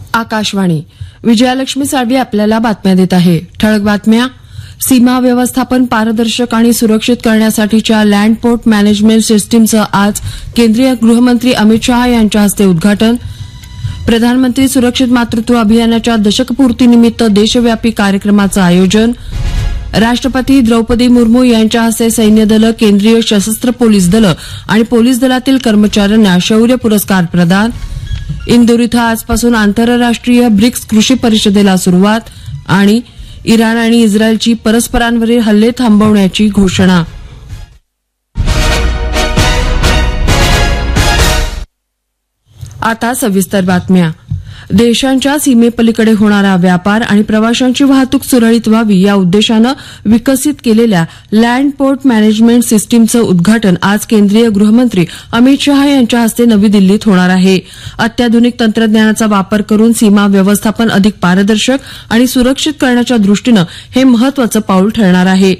आकाशवाणी. विजयालक्ष्मी साळवी आपल्याला बातम्या देत आहे. ठळक बातम्या. सीमा व्यवस्थापन पारदर्शक आणि सुरक्षित करण्यासाठीच्या लँड पोर्ट मॅनेजमेंट सिस्टीमचं आज केंद्रीय गृहमंत्री अमित शहा यांच्या हस्ते उद्घाटन. प्रधानमंत्री सुरक्षित मातृत्व अभियानाच्या दशकपूर्तीनिमित्त देशव्यापी कार्यक्रमाचं आयोजन. राष्ट्रपती द्रौपदी मुर्मू यांच्या हस्ते सैन्य दलं, केंद्रीय सशस्त्र पोलीस दलं आणि पोलीस दलातील कर्मचाऱ्यांना शौर्य पुरस्कार प्रदान. इंदूर इथं आजपासून आंतरराष्ट्रीय ब्रिक्स कृषी परिषदेला सुरुवात. आणि इराण आणि इस्रायलची परस्परांवरील हल्ले थांबवण्याची घोषणा. आता सविस्तर बातम्या. देशांच्या सीमेपलीकडे होणारा व्यापार आणि प्रवाशांची वाहतूक सुरळीत व्हावी या उद्देशानं विकसित केलेल्या लँड पोर्ट मॅनेजमेंट सिस्टीमचं उद्घाटन आज केंद्रीय गृहमंत्री अमित शहा यांच्या हस्ते नवी दिल्लीत होणार आहे. अत्याधुनिक तंत्रज्ञानाचा वापर करून सीमा व्यवस्थापन अधिक पारदर्शक आणि सुरक्षित करण्याच्या दृष्टीनं हे महत्वाचं पाऊल ठरणार आहे.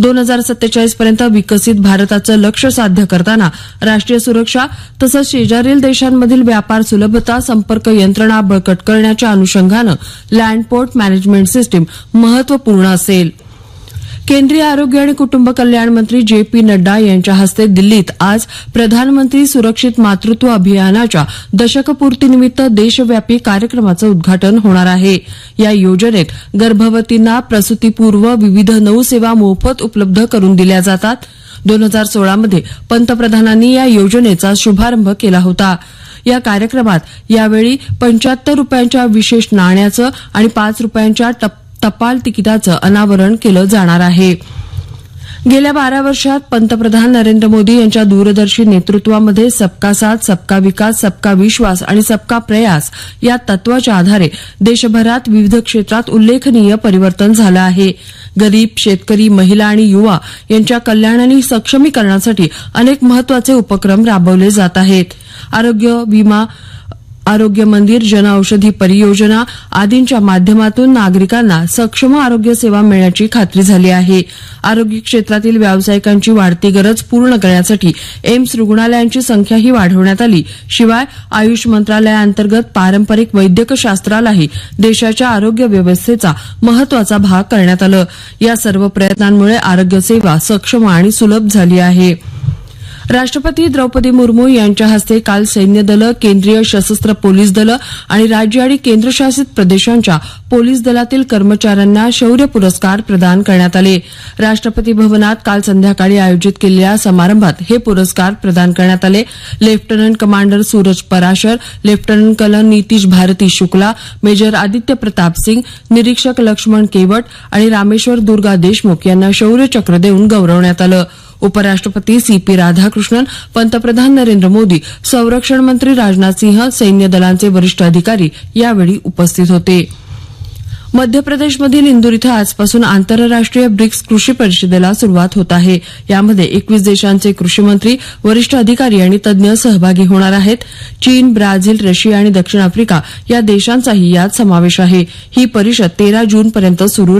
2047 पर्यंत विकसित भारताचं लक्ष्य साध्य करताना राष्ट्रीय सुरक्षा तसंच शेजारील देशांमधील व्यापार सुलभता, संपर्क यंत्रणा बळकट करण्याच्या अनुषंगानं लँड पोर्ट मॅनेजमेंट सिस्टीम महत्वपूर्ण असेल. केंद्रीय आरोग्य आणि कुटुंब कल्याण मंत्री जे.पी. नड्डा यांच्या हस्ते दिल्लीत आज प्रधानमंत्री सुरक्षित मातृत्व अभियानाच्या दशकपूर्तीनिमित्त देशव्यापी कार्यक्रमाचं उद्घाटन होणार आहे. या योजनेत गर्भवतींना प्रसूतीपूर्व विविध 9 सेवा मोफत उपलब्ध करून दिल्या जातात. 2016 मध्ये पंतप्रधानांनी या योजनेचा शुभारंभ केला होता. या कार्यक्रमात यावेळी 75 रुपयांच्या विशेष नाण्याचं आणि 5 रुपयांच्या टपाल तिकिटाचं अनावरण केलं जाणार आहे. गेल्या 12 वर्षात पंतप्रधान नरेंद्र मोदी यांच्या दूरदर्शी नेतृत्वामध्ये सबका साथ, सबका विकास, सबका विश्वास आणि सबका प्रयास या तत्वाच्या आधारे देशभरात विविध क्षेत्रात उल्लेखनीय परिवर्तन झालं आहे. गरीब, शेतकरी, महिला आणि युवा यांच्या कल्याण आणि सक्षमीकरणासाठी अनेक महत्वाचे उपक्रम राबवले जात आहेत. आरोग्य विमा, आरोग्य मंदिर, जनऔषधी परियोजना आदींच्या माध्यमातून नागरिकांना सक्षम आरोग्य सेवा मिळण्याची खात्री झाली आहे. आरोग्य क्षेत्रातील व्यावसायिकांची वाढती गरज पूर्ण करण्यासाठी एम्स रुग्णालयांची संख्याही वाढवण्यात आली. शिवाय आयुष मंत्रालयाअंतर्गत पारंपरिक वैद्यकशास्त्रालाही देशाच्या आरोग्य व्यवस्थेचा महत्वाचा भाग करण्यात आलं. या सर्व प्रयत्नांमुळे आरोग्य सेवा सक्षम आणि सुलभ झाली आहे. राष्ट्रपती द्रौपदी मुर्मू यांच्या हस्ते काल सैन्य दलं, केंद्रीय सशस्त्र पोलीस दलं आणि राज्य आणि केंद्रशासित प्रदेशांच्या पोलीस दलातील कर्मचाऱ्यांना शौर्य पुरस्कार प्रदान करण्यात आले. राष्ट्रपती भवनात काल संध्याकाळी आयोजित केलेल्या समारंभात हे पुरस्कार प्रदान करण्यात आले. Lieutenant commander Suraj Parashar, lieutenant colonel Nitish Bharti Shukla, major Aditya Pratap Singh, निरीक्षक लक्ष्मण केवट आणि रामेश्वर दुर्गा देशमुख यांना शौर्य चक्र देऊन गौरवण्यात आलं. उपराष्ट्रपती सी.पी. राधाकृष्णन, पंतप्रधान नरेंद्र मोदी, संरक्षण मंत्री राजनाथ सिंह, सैन्य दलांचे वरिष्ठ अधिकारी यावेळी उपस्थित होते. मध्य प्रदेशमधील इंदूर इथं आजपासून आंतरराष्ट्रीय ब्रिक्स कृषी परिषदेला सुरुवात होत आहे. यामध्ये 21 देशांचे कृषीमंत्री, वरिष्ठ अधिकारी आणि तज्ञ सहभागी होणार आहेत. चीन, ब्राझील, रशिया आणि दक्षिण आफ्रिका या देशांचाही यात समावेश आहे. ही परिषद 13 जूनपर्यंत सुरू